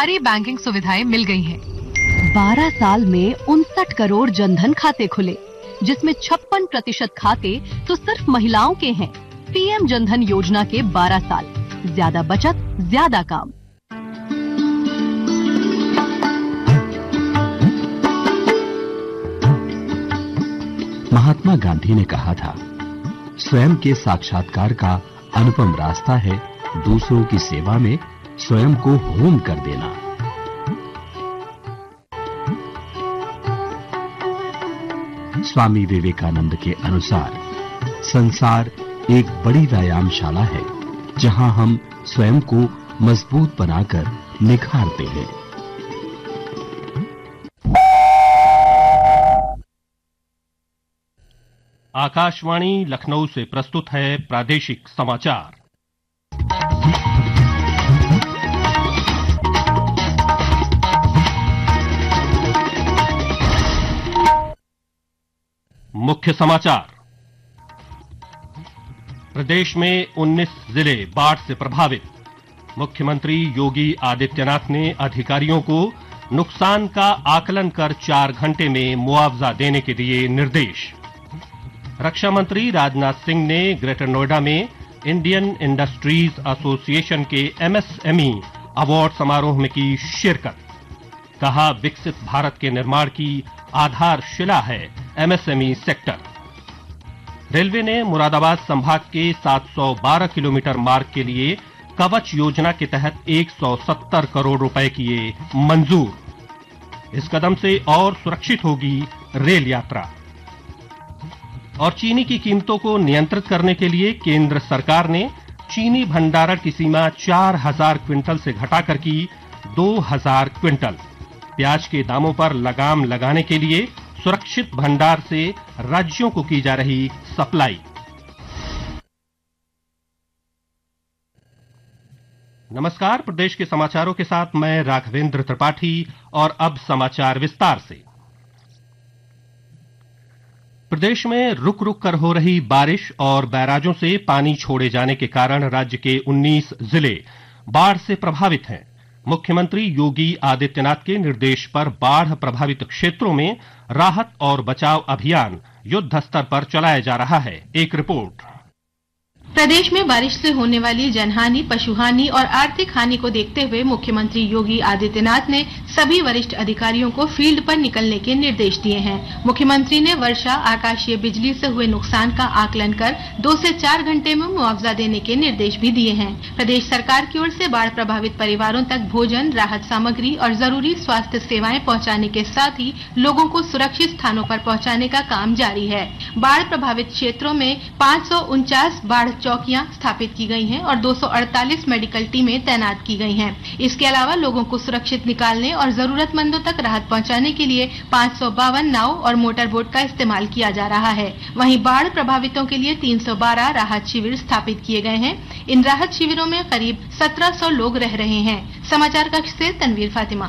सारी बैंकिंग सुविधाएं मिल गई हैं। 12 साल में 59 करोड़ जनधन खाते खुले, जिसमें 56% खाते तो सिर्फ महिलाओं के हैं। पीएम जनधन योजना के 12 साल, ज्यादा बचत, ज्यादा काम। महात्मा गांधी ने कहा था, स्वयं के साक्षात्कार का अनुपम रास्ता है दूसरों की सेवा में स्वयं को होम कर देना। स्वामी विवेकानंद के अनुसार संसार एक बड़ी व्यायामशाला है, जहां हम स्वयं को मजबूत बनाकर निखारते हैं। आकाशवाणी लखनऊ से प्रस्तुत है प्रादेशिक समाचार। मुख्य समाचार। प्रदेश में 19 जिले बाढ़ से प्रभावित। मुख्यमंत्री योगी आदित्यनाथ ने अधिकारियों को नुकसान का आकलन कर 4 घंटे में मुआवजा देने के दिए निर्देश। रक्षा मंत्री राजनाथ सिंह ने ग्रेटर नोएडा में इंडियन इंडस्ट्रीज एसोसिएशन के एमएसएमई अवार्ड समारोह में की शिरकत। कहा, विकसित भारत के निर्माण की आधारशिला है एमएसएमई सेक्टर। रेलवे ने मुरादाबाद संभाग के 712 किलोमीटर मार्ग के लिए कवच योजना के तहत 170 करोड़ रुपए किए मंजूर। इस कदम से और सुरक्षित होगी रेल यात्रा। और चीनी की कीमतों को नियंत्रित करने के लिए केंद्र सरकार ने चीनी भंडारण की सीमा 4000 क्विंटल से घटाकर की 2000 क्विंटल। प्याज के दामों पर लगाम लगाने के लिए सुरक्षित भंडार से राज्यों को की जा रही सप्लाई। नमस्कार, प्रदेश के समाचारों के साथ मैं राघवेंद्र त्रिपाठी। और अब समाचार विस्तार से। प्रदेश में रुक रुक कर हो रही बारिश और बैराजों से पानी छोड़े जाने के कारण राज्य के 19 जिले बाढ़ से प्रभावित हैं। मुख्यमंत्री योगी आदित्यनाथ के निर्देश पर बाढ़ प्रभावित क्षेत्रों में राहत और बचाव अभियान युद्ध स्तर पर चलाया जा रहा है। एक रिपोर्ट। प्रदेश में बारिश से होने वाली जनहानि, पशुहानि और आर्थिक हानि को देखते हुए मुख्यमंत्री योगी आदित्यनाथ ने सभी वरिष्ठ अधिकारियों को फील्ड पर निकलने के निर्देश दिए हैं। मुख्यमंत्री ने वर्षा, आकाशीय बिजली से हुए नुकसान का आकलन कर 2 से 4 घंटे में मुआवजा देने के निर्देश भी दिए हैं। प्रदेश सरकार की ओर से बाढ़ प्रभावित परिवारों तक भोजन, राहत सामग्री और जरूरी स्वास्थ्य सेवाएं पहुंचाने के साथ ही लोगों को सुरक्षित स्थानों पर पहुंचाने का काम जारी है। बाढ़ प्रभावित क्षेत्रों में 549 बाढ़ चौकियां स्थापित की गई हैं और 248 मेडिकल टीमें तैनात की गई हैं। इसके अलावा लोगों को सुरक्षित निकालने और जरूरतमंदों तक राहत पहुंचाने के लिए 552 नाव और मोटर बोट का इस्तेमाल किया जा रहा है। वहीं बाढ़ प्रभावितों के लिए 312 राहत शिविर स्थापित किए गए हैं। इन राहत शिविरों में करीब 1700 लोग रह रहे हैं। समाचार कक्ष से तनवीर फातिमा।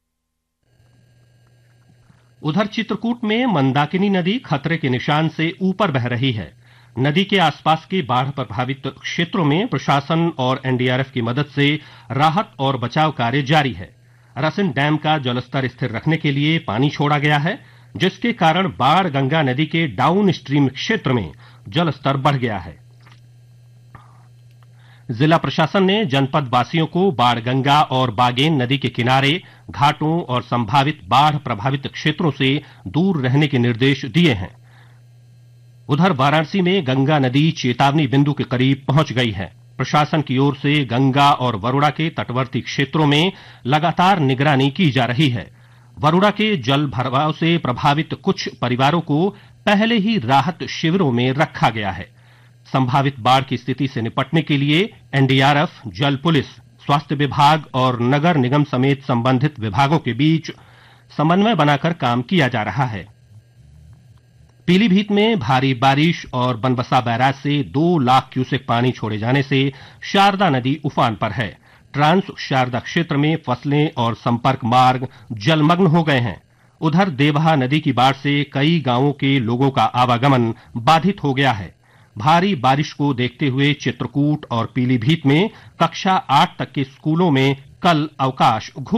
उधर चित्रकूट में मंदाकिनी नदी खतरे के निशान से ऊपर बह रही है। नदी के आसपास के बाढ़ प्रभावित क्षेत्रों में प्रशासन और एनडीआरएफ की मदद से राहत और बचाव कार्य जारी है। रसिन डैम का जलस्तर स्थिर रखने के लिए पानी छोड़ा गया है, जिसके कारण बाढ़ गंगा नदी के डाउन स्ट्रीम क्षेत्र में जलस्तर बढ़ गया है। जिला प्रशासन ने जनपद वासियों को बाढ़ गंगा और बागेन नदी के किनारे, घाटों और संभावित बाढ़ प्रभावित क्षेत्रों से दूर रहने के निर्देश दिए हैं। उधर वाराणसी में गंगा नदी चेतावनी बिंदु के करीब पहुंच गई है। प्रशासन की ओर से गंगा और वरुणा के तटवर्ती क्षेत्रों में लगातार निगरानी की जा रही है। वरुणा के जल भराव से प्रभावित कुछ परिवारों को पहले ही राहत शिविरों में रखा गया है। संभावित बाढ़ की स्थिति से निपटने के लिए एनडीआरएफ, जल पुलिस, स्वास्थ्य विभाग और नगर निगम समेत संबंधित विभागों के बीच समन्वय बनाकर काम किया जा रहा है। पीलीभीत में भारी बारिश और बनबसा बैराज से 2 लाख क्यूसेक पानी छोड़े जाने से शारदा नदी उफान पर है। ट्रांस शारदा क्षेत्र में फसलें और संपर्क मार्ग जलमग्न हो गए हैं। उधर देवहा नदी की बाढ़ से कई गांवों के लोगों का आवागमन बाधित हो गया है। भारी बारिश को देखते हुए चित्रकूट और पीलीभीत में कक्षा 8 तक के स्कूलों में कल अवकाश